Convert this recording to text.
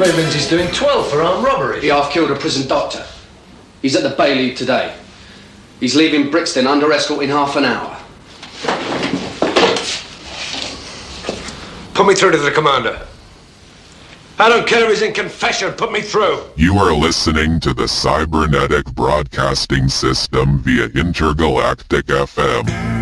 Ray Lindsay's doing 12 for armed robbery. He half-killed a prison doctor. He's at the Bailey today. He's leaving Brixton under escort in half an hour. Put me through to the commander. I don't care if he's in confession. Put me through. You are listening to the Cybernetic Broadcasting System via Intergalactic FM.